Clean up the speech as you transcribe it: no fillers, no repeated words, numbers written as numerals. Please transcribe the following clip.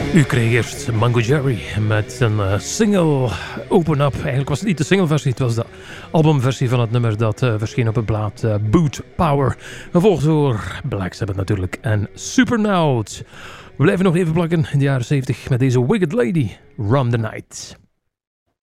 U kreeg eerst Mango Jerry met een single Open Up. Eigenlijk was het niet de singleversie, het was de albumversie van het nummer dat verscheen op het blad Boot Power. Gevolgd door Black Sabbath natuurlijk en Supernaut. We blijven nog even plakken in de jaren 70 met deze Wicked Lady, Run the Night.